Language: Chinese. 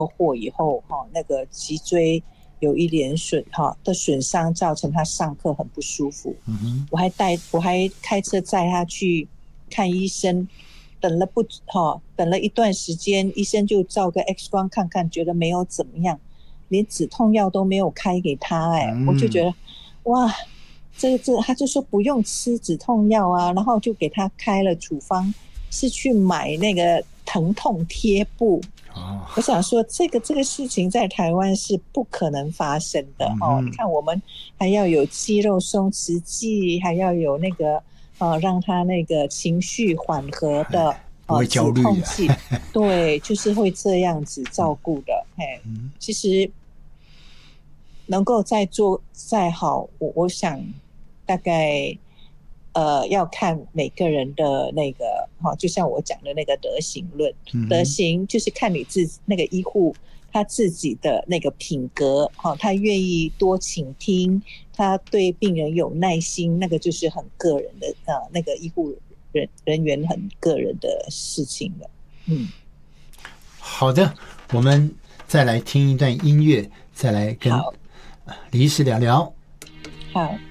祸以后那个脊椎有一点的损伤，造成他上课很不舒服。我还开车载他去看医生，等了一段时间，医生就照个 X 光看看，觉得没有怎么样，连止痛药都没有开给他。我就觉得哇，他就说不用吃止痛药啊，然后就给他开了处方，是去买那个疼痛贴布。我想说这个事情在台湾是不可能发生的。你看我们还要有肌肉松弛剂，还要有那个让他那个情绪缓和的不会焦止虑痛剂。对，就是会这样子照顾的。其实能够再好，我想大概要看每个人的那个就像我讲的那个德行论。德行就是看你那个医护他自己的那个品格他愿意多倾听，他对病人有耐心，那个就是很个人的那个医护人员很个人的事情了。 好的，我们再来听一段音乐，再来跟好李医师聊聊。 好。